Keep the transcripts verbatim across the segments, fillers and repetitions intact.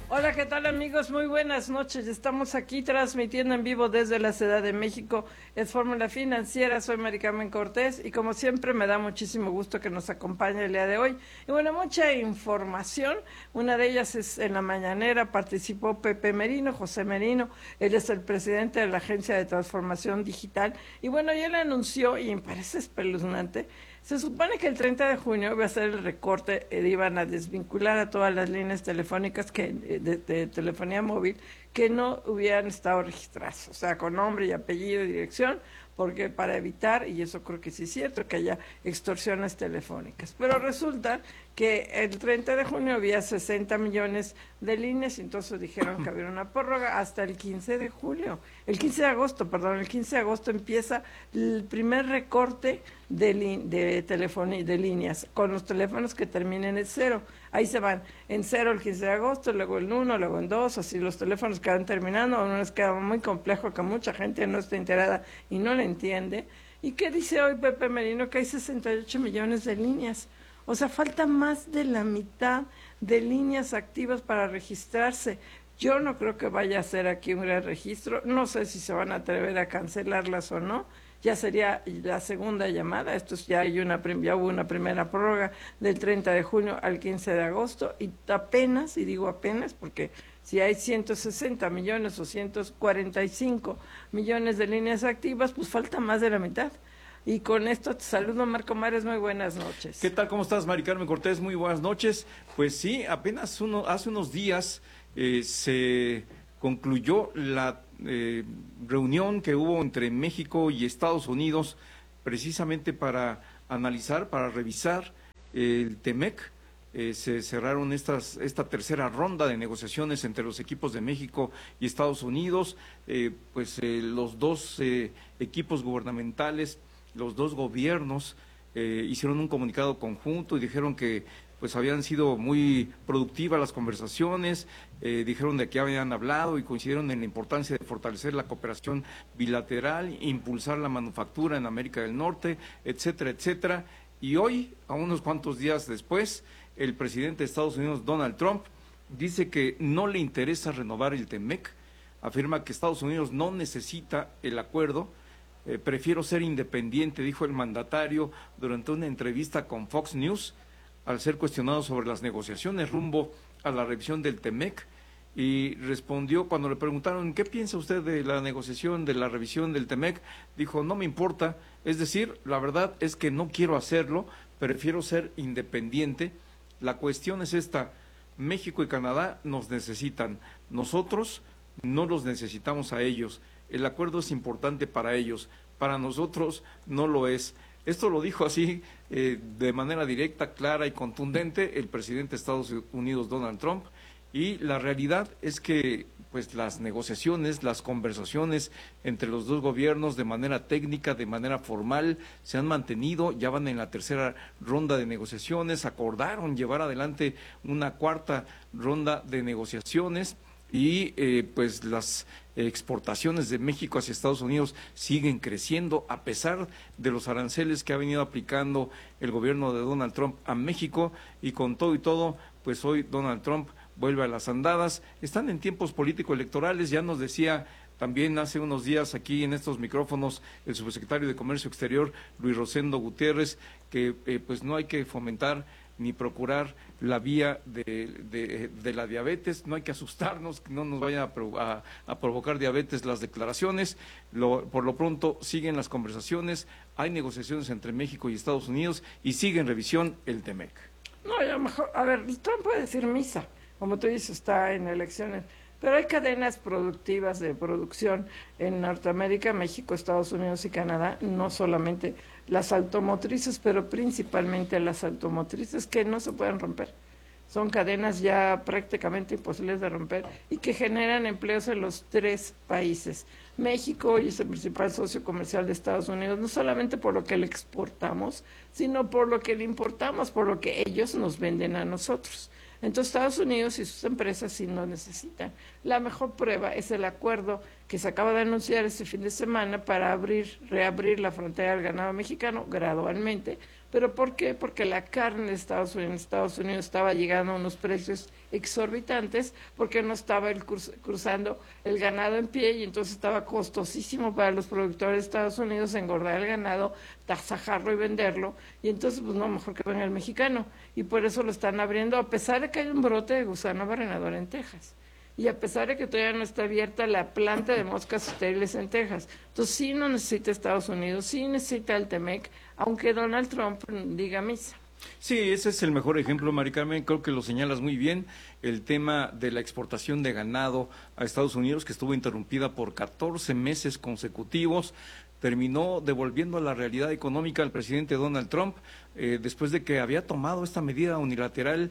Hola, ¿qué tal amigos? Muy buenas noches. Estamos aquí transmitiendo en vivo desde la Ciudad de México. Es Fórmula Financiera, soy Mari Carmen Cortés y como siempre me da muchísimo gusto que nos acompañe el día de hoy. Y bueno, mucha información. Una de ellas es en la mañanera, participó Pepe Merino, José Merino. Él es el presidente de la Agencia de Transformación Digital. Y bueno, y él anunció, y me parece espeluznante, se supone que el treinta de junio iba a ser el recorte, eh, iban a desvincular a todas las líneas telefónicas que eh, de, de telefonía móvil que no hubieran estado registradas, o sea, con nombre y apellido y dirección, porque para evitar, y eso creo que sí es cierto, que haya extorsiones telefónicas. Pero resulta que el treinta de junio había sesenta millones de líneas, y entonces dijeron que había una prórroga hasta el quince de julio, el quince de agosto, perdón, el quince de agosto empieza el primer recorte de, de telefonía, de líneas, con los teléfonos que terminen en cero. Ahí se van en cero el quince de agosto, luego el uno, luego en dos, así los teléfonos que van terminando. No les queda muy complejo, que mucha gente no está enterada y no le entiende. ¿Y qué dice hoy Pepe Merino? Que hay sesenta y ocho millones de líneas. O sea, falta más de la mitad de líneas activas para registrarse. Yo no creo que vaya a ser aquí un gran registro. No sé si se van a atrever a cancelarlas o no. Ya sería la segunda llamada. Esto es, ya hay una ya hubo una primera prórroga del treinta de junio al quince de agosto y apenas, y digo apenas porque si hay ciento sesenta millones o ciento cuarenta y cinco millones de líneas activas, pues falta más de la mitad. Y con esto te saludo, Marco Mares, muy buenas noches. ¿Qué tal? ¿Cómo estás, Mari Carmen Cortés? Muy buenas noches. Pues sí, apenas uno, hace unos días eh, se concluyó la eh, reunión que hubo entre México y Estados Unidos precisamente para analizar, para revisar el TEMEC. Eh, se cerraron estas, esta tercera ronda de negociaciones entre los equipos de México y Estados Unidos. Eh, pues eh, los dos eh, equipos gubernamentales, los dos gobiernos eh, hicieron un comunicado conjunto y dijeron que pues habían sido muy productivas las conversaciones, eh, dijeron de qué habían hablado y coincidieron en la importancia de fortalecer la cooperación bilateral, impulsar la manufactura en América del Norte, etcétera, etcétera. Y hoy, a unos cuantos días después, el presidente de Estados Unidos, Donald Trump, dice que no le interesa renovar el TEMEC, afirma que Estados Unidos no necesita el acuerdo. Eh, prefiero ser independiente, dijo el mandatario durante una entrevista con Fox News, al ser cuestionado sobre las negociaciones rumbo a la revisión del TEMEC, y respondió cuando le preguntaron ¿qué piensa usted de la negociación, de la revisión del TEMEC? Dijo, no me importa, es decir, la verdad es que no quiero hacerlo, prefiero ser independiente. La cuestión es esta, México y Canadá nos necesitan, nosotros no los necesitamos a ellos. El acuerdo es importante para ellos, para nosotros no lo es. Esto lo dijo así eh, de manera directa, clara y contundente el presidente de Estados Unidos, Donald Trump, y la realidad es que pues las negociaciones, las conversaciones entre los dos gobiernos de manera técnica, de manera formal, se han mantenido, ya van en la tercera ronda de negociaciones, acordaron llevar adelante una cuarta ronda de negociaciones. Y eh, pues las exportaciones de México hacia Estados Unidos siguen creciendo a pesar de los aranceles que ha venido aplicando el gobierno de Donald Trump a México, y con todo y todo, pues hoy Donald Trump vuelve a las andadas. Están en tiempos político-electorales, ya nos decía también hace unos días aquí en estos micrófonos el subsecretario de Comercio Exterior, Luis Rosendo Gutiérrez, que eh, pues no hay que fomentar ni procurar la vía de, de, de la diabetes, no hay que asustarnos, que no nos vayan a, a, a provocar diabetes las declaraciones. Lo, por lo pronto siguen las conversaciones, hay negociaciones entre México y Estados Unidos y sigue en revisión el TEMEC. No, ya mejor, a ver, Trump puede decir misa, como tú dices, está en elecciones, pero hay cadenas productivas de producción en Norteamérica, México, Estados Unidos y Canadá, no solamente las automotrices, pero principalmente las automotrices que no se pueden romper. Son cadenas ya prácticamente imposibles de romper y que generan empleos en los tres países. México hoy es el principal socio comercial de Estados Unidos, no solamente por lo que le exportamos, sino por lo que le importamos, por lo que ellos nos venden a nosotros. Entonces Estados Unidos y sus empresas sí lo necesitan. La mejor prueba es el acuerdo que se acaba de anunciar este fin de semana para abrir, reabrir la frontera del ganado mexicano gradualmente, ¿Pero por qué? Porque la carne de Estados Unidos, en Estados Unidos estaba llegando a unos precios exorbitantes porque no estaba el cruz, cruzando el ganado en pie y entonces estaba costosísimo para los productores de Estados Unidos engordar el ganado, tasajarlo y venderlo, y entonces pues no, mejor que venga el mexicano, y por eso lo están abriendo, a pesar de que hay un brote de gusano barrenador en Texas. Y a pesar de que todavía no está abierta la planta de moscas estériles en Texas. Entonces sí no necesita Estados Unidos, sí necesita el Temec, aunque Donald Trump diga misa. Sí, ese es el mejor ejemplo, Mari Carmen, creo que lo señalas muy bien, el tema de la exportación de ganado a Estados Unidos, que estuvo interrumpida por catorce meses consecutivos, terminó devolviendo la realidad económica al presidente Donald Trump, eh, después de que había tomado esta medida unilateral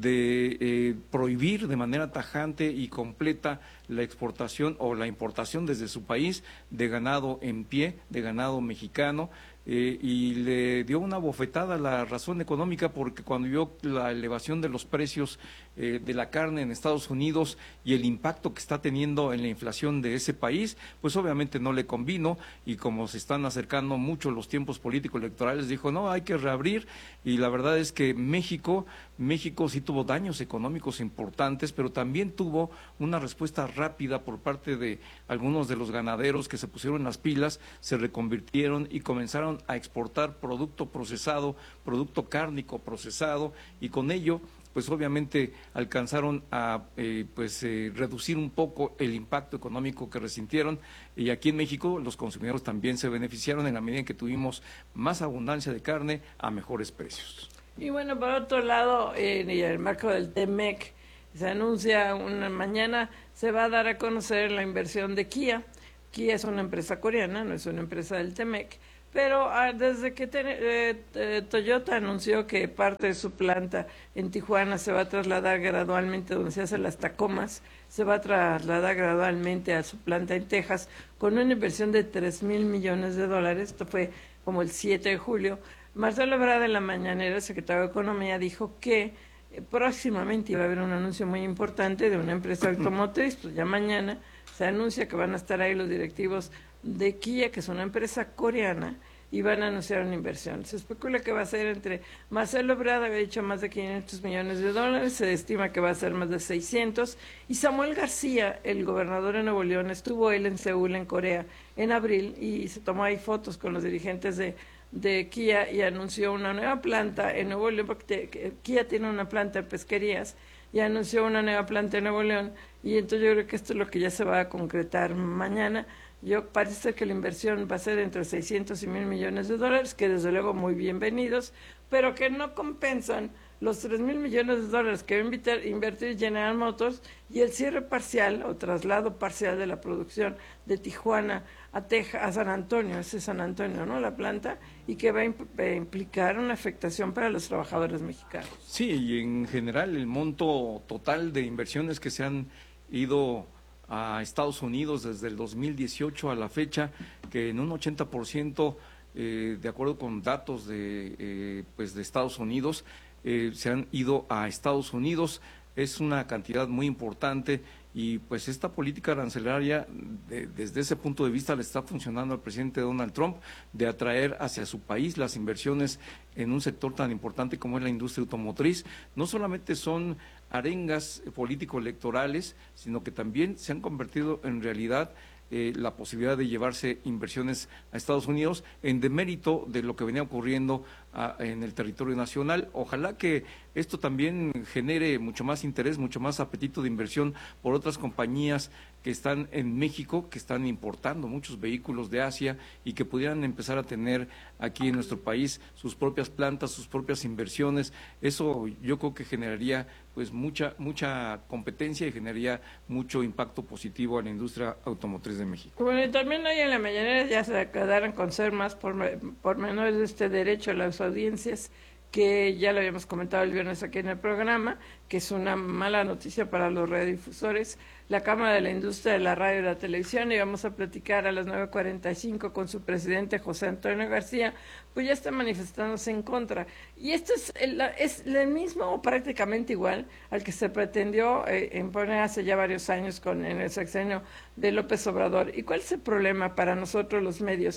de eh, prohibir de manera tajante y completa la exportación o la importación desde su país de ganado en pie, de ganado mexicano, eh, y le dio una bofetada a la razón económica, porque cuando vio la elevación de los precios eh, de la carne en Estados Unidos y el impacto que está teniendo en la inflación de ese país, pues obviamente no le convino, y como se están acercando mucho los tiempos políticos electorales, dijo no, hay que reabrir, y la verdad es que México, México sí tuvo daños económicos importantes, pero también tuvo una respuesta rápida por parte de algunos de los ganaderos que se pusieron las pilas, se reconvirtieron y comenzaron a exportar producto procesado, producto cárnico procesado, y con ello pues obviamente alcanzaron a eh, pues eh, reducir un poco el impacto económico que resintieron, y aquí en México los consumidores también se beneficiaron en la medida en que tuvimos más abundancia de carne a mejores precios. Y bueno, por otro lado, en el marco del Temec, se anuncia una mañana, se va a dar a conocer la inversión de Kia. Kia es una empresa coreana, no es una empresa del Temec, pero ah, desde que te, eh, eh, Toyota anunció que parte de su planta en Tijuana se va a trasladar gradualmente, donde se hacen las Tacomas, se va a trasladar gradualmente a su planta en Texas, con una inversión de tres mil millones de dólares, esto fue como el siete de julio, Marcelo Ebrard en la mañanera, el secretario de Economía, dijo que eh, próximamente iba a haber un anuncio muy importante de una empresa automotriz, pues ya mañana se anuncia que van a estar ahí los directivos de Kia, que es una empresa coreana, y van a anunciar una inversión. Se especula que va a ser entre, Marcelo Ebrard había dicho más de quinientos millones de dólares, se estima que va a ser más de seiscientos, y Samuel García, el gobernador de Nuevo León, estuvo él en Seúl, en Corea, en abril, y se tomó ahí fotos con los dirigentes de de Kia y anunció una nueva planta en Nuevo León, porque te, que Kia tiene una planta en pesquerías, y anunció una nueva planta en Nuevo León, y entonces yo creo que esto es lo que ya se va a concretar mañana. Yo parece que la inversión va a ser entre seiscientos y mil millones de dólares, que desde luego muy bienvenidos, pero que no compensan los tres mil millones de dólares que va a invitar, invertir General Motors, y el cierre parcial o traslado parcial de la producción de Tijuana a Texas, a San Antonio, ese es San Antonio, ¿no?, la planta, y que va a implicar una afectación para los trabajadores mexicanos. Sí, y en general el monto total de inversiones que se han ido a Estados Unidos desde el dos mil dieciocho a la fecha, que en un ochenta por ciento, eh, de acuerdo con datos de, eh, pues de Estados Unidos, eh, se han ido a Estados Unidos, es una cantidad muy importante, y pues esta política arancelaria, de, desde ese punto de vista, le está funcionando al presidente Donald Trump, de atraer hacia su país las inversiones en un sector tan importante como es la industria automotriz. No solamente son arengas político-electorales, sino que también se han convertido en realidad eh, la posibilidad de llevarse inversiones a Estados Unidos en demérito de lo que venía ocurriendo a, en el territorio nacional. Ojalá que esto también genere mucho más interés, mucho más apetito de inversión por otras compañías que están en México, que están importando muchos vehículos de Asia y que pudieran empezar a tener aquí en nuestro país sus propias plantas, sus propias inversiones. Eso yo creo que generaría pues mucha mucha competencia y generaría mucho impacto positivo a la industria automotriz de México. Bueno, y también hoy en la mañanera ya se quedaron con ser más por, por menores de este derecho a las audiencias, que ya lo habíamos comentado el viernes aquí en el programa, que es una mala noticia para los radiodifusores. La Cámara de la Industria de la Radio y la Televisión, y vamos a platicar a las nueve cuarenta y cinco con su presidente José Antonio García, pues ya está manifestándose en contra. Y esto es el, es el mismo o prácticamente igual al que se pretendió eh, imponer hace ya varios años con en el sexenio de López Obrador. ¿Y cuál es el problema para nosotros los medios?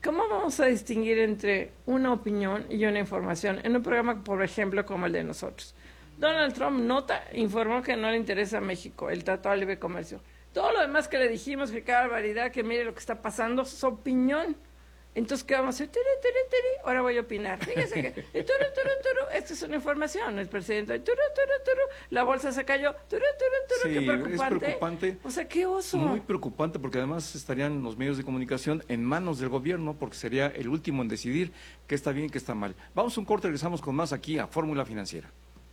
¿Cómo vamos a distinguir entre una opinión y una información en un programa, por ejemplo, como el de nosotros? Donald Trump nota, informó que no le interesa a México el Tratado de Libre Comercio. Todo lo demás que le dijimos, que qué barbaridad, que mire lo que está pasando, es su opinión. Entonces, ¿qué vamos a hacer? Tiri, tiri, tiri. Ahora voy a opinar. Fíjese que, turu, turu, turu. Esta es una información. El presidente, turu, turu, turu. La bolsa se cayó. Turu, turu, turu. Sí, Qué preocupante. es preocupante. O sea, qué oso. Muy preocupante, porque además estarían los medios de comunicación en manos del gobierno, porque sería el último en decidir qué está bien y qué está mal. Vamos a un corte, regresamos con más aquí a Fórmula Financiera.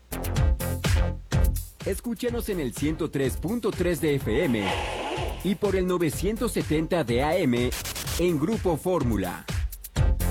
Escúchanos en el ciento tres punto tres de F M y por el novecientos setenta de A M en Grupo Fórmula.